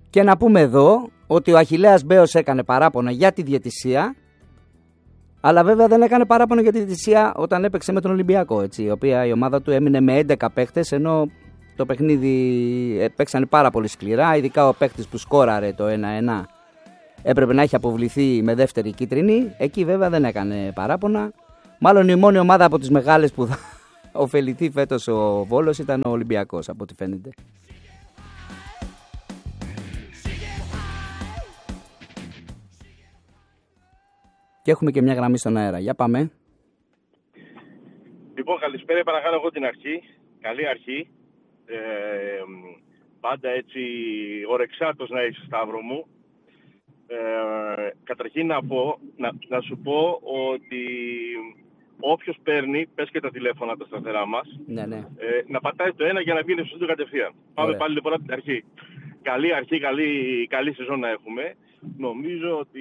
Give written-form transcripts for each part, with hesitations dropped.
Και να πούμε εδώ ότι ο Αχιλλέας Μπέος έκανε παράπονο για τη διαιτησία, αλλά βέβαια δεν έκανε παράπονο για τη διαιτησία όταν έπαιξε με τον Ολυμπιακό, έτσι, η οποία η ομάδα του έμεινε με 11 παίχτες, ενώ το παιχνίδι παίξανε πάρα πολύ σκληρά, ειδικά ο παίχτης που σκόραρε το 1-1 έπρεπε να έχει αποβληθεί με δεύτερη κίτρινη. Εκεί βέβαια δεν έκανε παράπονα. Μάλλον η μόνη ομάδα από τις μεγάλες που θα ωφεληθεί φέτος ο Βόλος ήταν ο Ολυμπιακός, από ό,τι φαίνεται. Και έχουμε και μια γραμμή στον αέρα. Για πάμε. Λοιπόν, καλησπέρα. Παρακαλώ εγώ την αρχή. Καλή αρχή. Πάντα έτσι ορεξάτος να είσαι, Σταύρο μου. Καταρχήν να σου πω ότι όποιος παίρνει, πες και τα τηλέφωνα τα σταθερά μας, Ναι. να πατάει το ένα για να βγει στο κατευθείαν. Πάμε πάλι λοιπόν από την αρχή. Καλή αρχή, καλή σεζόν να έχουμε. Νομίζω ότι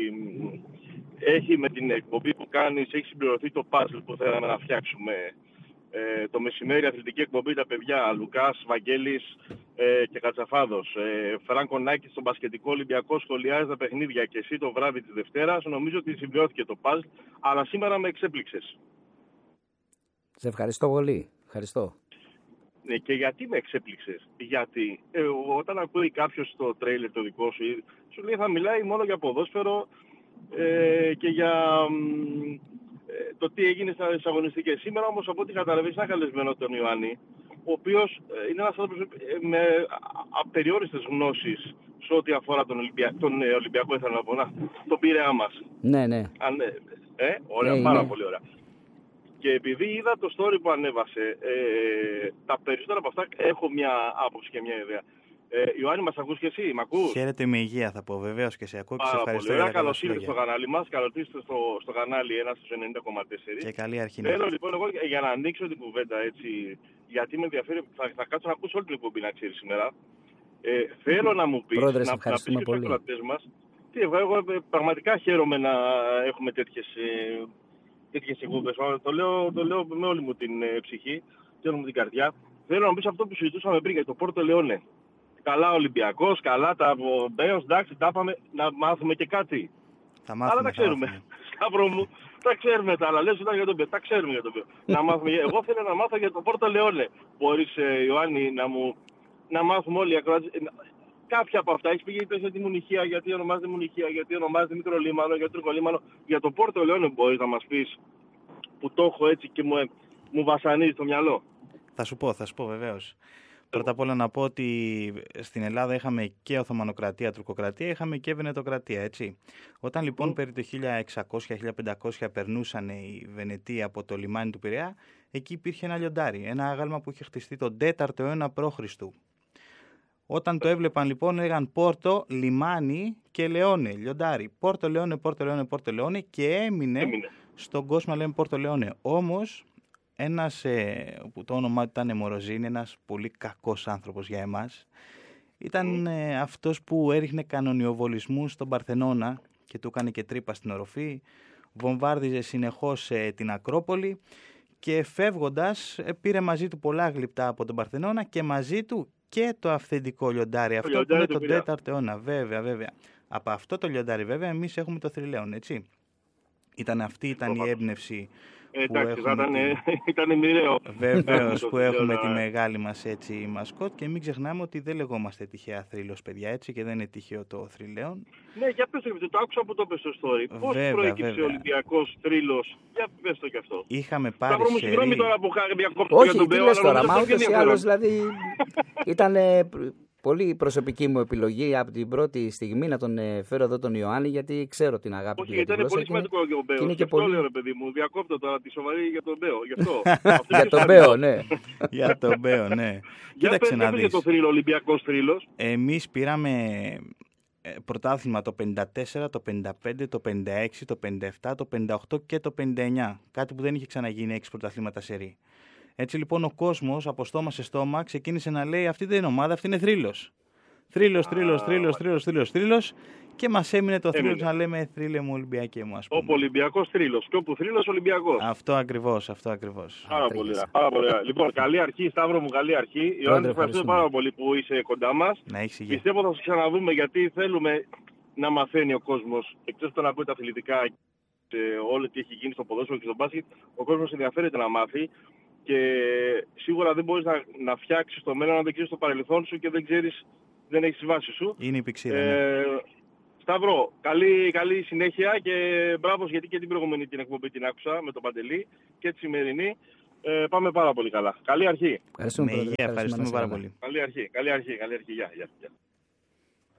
έχει με την εκπομπή που κάνεις, έχει συμπληρωθεί το puzzle που θέλαμε να φτιάξουμε το μεσημέρι, αθλητική εκπομπή, τα παιδιά Λουκάς, Βαγγέλης και Κατσαφάδος. Φράνκο Νάκης στον μπασκετικό Ολυμπιακό σχολιάζει τα παιχνίδια και εσύ το βράδυ της Δευτέρας. Νομίζω ότι συμπληρώθηκε το puzzle, αλλά σήμερα με εξέπληξες. Σε ευχαριστώ πολύ. Ευχαριστώ. Ναι, και γιατί με εξέπληξες? Γιατί όταν ακούει κάποιος το τρέιλερ το δικό σου λέει θα μιλάει μόνο για ποδόσφαιρο και για το τι έγινε στις αγωνιστικές. Σήμερα όμως, από ό,τι καταλαβαίνεις, ένα καλεσμένο τον Ιωάννη, ο οποίος είναι ένας άνθρωπος με απεριόριστες γνώσεις σε ό,τι αφορά τον Ολυμπιακό, ήθελα να πω, τον Πειραιά μας. Ναι. Ωραία, πάρα πολύ ωραία. Και επειδή είδα το story που ανέβασε, τα περισσότερα από αυτά έχω μια άποψη και μια ιδέα. Ιωάννη, μας ακούς και εσύ, μ' ακούς? Χαίρετε με υγεία, θα πω βεβαίως και σε ακούω και σε ευχαριστώ. Καλώς ήρθες στο κανάλι μας, καλώς ήρθες στο κανάλι 1 στους 90,4. Και καλή αρχή. Θέλω λοιπόν εγώ για να ανοίξω την κουβέντα έτσι, γιατί με ενδιαφέρει, θα κάτσω να ακούσω όλη την εκπομπή να ξέρεις σήμερα. Θέλω να μου πεις, Πρόεδρε, να πεις και στους ακροατές μας, εγώ πραγματικά χαίρομαι να έχουμε τέτοιες εκπομπές. Το λέω με όλη μου την ψυχή και όλη μου την καρδιά. Θέλω να μου πεις αυτό που συζητούσαμε πριν για το Πόρτο Λεόνε. Καλά Ολυμπιακός, καλά τα Μπέος, εντάξει, τα είπαμε, να μάθουμε και κάτι. Αλλά τα ξέρουμε. Σταύρο μου, τα ξέρουμε τα άλλα. Λες ήταν για τον Μπέο, τα ξέρουμε για τον Μπέο. Να μάθουμε, εγώ θέλω να μάθω για το Πόρτο Λεόνε. Μπορείς, Ιωάννη, να μάθουμε όλοι οι ακροατές. Κάποια από αυτά έχεις πει για τη Μουνιχία, γιατί ονομάζεται Μουνιχία, γιατί ονομάζεται Μικρό Λίμανο, για Τρίκο Λίμανο. Για το Πόρτο Λεόνε μπορείς να μας πεις, που το έχω έτσι και μου βασανίζει το μυαλό? Θα σου πω βεβαίως. Πρώτα απ' όλα να πω ότι στην Ελλάδα είχαμε και Οθωμανοκρατία, Τουρκοκρατία, είχαμε και Βενετοκρατία, έτσι. Όταν λοιπόν περί το 1600-1500 περνούσαν οι Βενετοί από το λιμάνι του Πειραιά, εκεί υπήρχε ένα λιοντάρι, ένα άγαλμα που είχε χτιστεί τον 4ο αιώνα π.Χ. Όταν το έβλεπαν λοιπόν έλεγαν Πόρτο, λιμάνι και Λεόνε, λιοντάρι. Πόρτο Λεόνε, Πόρτο Λεόνε, Πόρτο Λεόνε και έμεινε στον κόσμο λέμε Πόρτο Λεόνε. Όμως ένας που το όνομά του ήταν Μοροζίνη, ένας πολύ κακός άνθρωπος για εμάς, ήταν αυτός που έριχνε κανονιοβολισμούς στον Παρθενώνα και του έκανε και τρύπα στην οροφή, βομβάρδιζε συνεχώς την Ακρόπολη και φεύγοντας πήρε μαζί του πολλά γλυπτά από τον Παρθενώνα και μαζί του και το αυθεντικό λιοντάρι, αυτό που είναι τον 4ο αιώνα. Βέβαια. Από αυτό το λιοντάρι βέβαια εμείς έχουμε το θρυλαίον, έτσι. Αυτή ήταν η έμπνευση. Εντάξει, ήταν μοιραίο. Βεβαίως που έχουμε τη μεγάλη μας έτσι μασκότ και μην ξεχνάμε ότι δεν λεγόμαστε τυχαία θρύλος, παιδιά, έτσι, και δεν είναι τυχαίο το θρυλαίον. Ναι, για πες το άκουσα που το πες στο story. Πώς προέκυψε ο Ολυμπιακός θρύλος? Για πες το κι αυτό. Είχαμε πάρει σερί. Συγγνώμη τώρα που διακόπτω για τον Μπέο. Όχι, τώρα, μα ούτως ή άλλως, δηλαδή, ήταν πολύ προσωπική μου επιλογή από την πρώτη στιγμή να τον φέρω εδώ τον Ιωάννη, γιατί ξέρω την αγάπη του για την γλώσσα. Ήταν πολύ σημαντικό για τον Μπέο. Είναι και αυτό λέω, ρε παιδί μου. Διακόπτω τώρα τη σοβαρή για τον Μπέο. Για τον Μπέο, ναι. Για τον Μπέο, ναι. Κοίταξε να δεις. Για το θρύλο, Ολυμπιακός θρύλος. Εμείς πήραμε πρωτάθλημα το 54, το 55, το 56, το 57, το 58 και το 59. Κάτι που δεν είχε ξαναγίνει 6 πρωταθλήματα σερί. Έτσι λοιπόν ο κόσμος από στόμα σε στόμα ξεκίνησε να λέει αυτή δεν είναι ομάδα, αυτή είναι θρύλος. Θρύλος. Και μας έμεινε το θρύλος να λέμε θρύλε μου Ολυμπιακέ μου, ας πούμε. Όπου Ολυμπιακός θρύλος και όπου θρύλος Ολυμπιακός. Αυτό ακριβώς. Πάρα πολύ ωραία. Λοιπόν, καλή αρχή, Σταύρο μου, καλή αρχή. Ιωάννη, ευχαριστώ πάρα πολύ που είσαι κοντά μας. Να έχεις υγεία. Πιστεύω θα σε ξαναδούμε, γιατί θέλουμε να μαθαίνει ο κόσμος, εκτός από το να ακούει τα αθλητικά, όλο τι έχει γίνει στο ποδόσφαιρο και στο μπάσκετ, ο κόσμος ενδιαφέρεται να μάθει. Και σίγουρα δεν μπορείς να φτιάξεις το μέλλον αν δεν ξέρεις το παρελθόν σου και δεν έχεις τη βάση σου. Είναι η πηξίδα. Σταύρο, καλή συνέχεια και μπράβο, γιατί και την προηγούμενη την εκπομπή την άκουσα με τον Παντελή και τη σημερινή. Πάμε πάρα πολύ καλά. Καλή αρχή. Ευχαριστούμε πάρα πολύ. Καλή αρχή. Γεια.